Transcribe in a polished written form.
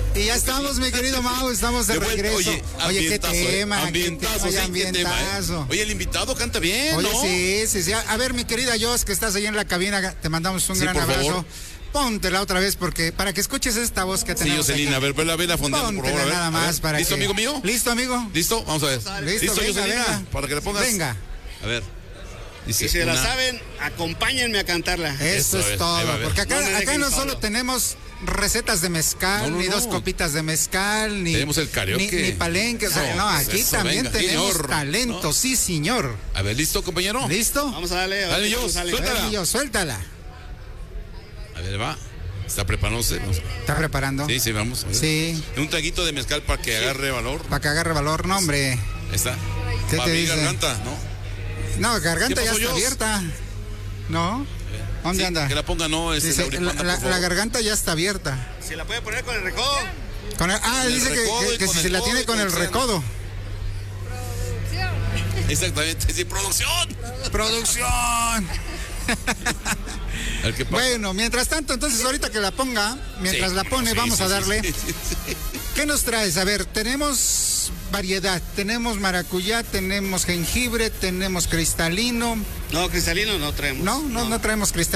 Y ya estamos, mi querido Mau, estamos de regreso. Oye, qué tema, ambientazo. Oye, el invitado canta bien, oye, ¿no? Sí. A ver, mi querida Jos, que estás ahí en la cabina, te mandamos un gran abrazo. Favor. Póntela otra vez para que escuches esta voz que tenemos. Sí, Jocelyn, a ver, vela fondeando, por favor. Nada más para ¿Listo, que... amigo mío? ¿Listo, amigo? ¿Listo? Vamos a ver. ¿Listo, Jocelyn? Para que le pongas. Venga. A ver. Dice, y si la saben, acompáñenme a cantarla. Eso es todo, porque acá no solo tenemos recetas de mezcal, ni dos copitas de mezcal, ni tenemos el karaoke, ni palenque, o sea, aquí también tenemos señor, talento, sí, señor. A ver, ¿listo, compañero? ¿Listo? Vamos a darle. Dale, suéltala. A ver, va. ¿Está preparándose? ¿Está preparando? Sí, vamos. Sí. Un traguito de mezcal para que agarre valor. Para que agarre valor, no, hombre. ¿Está? ¿Qué te dice? Garganta, ¿no? No, garganta ya está abierta. ¿No? ¿Dónde anda? Que la ponga, no. Dice, la garganta ya está abierta. ¿Se la puede poner con el recodo? Dice que si se la tiene con el recodo. Exactamente, sí, producción. Bueno, mientras tanto, entonces ahorita que la ponga, mientras la pone, vamos a darle. Sí. ¿Qué nos traes? A ver, tenemos variedad, tenemos maracuyá, tenemos jengibre, tenemos cristalino. No, cristalino no traemos. No traemos cristalino.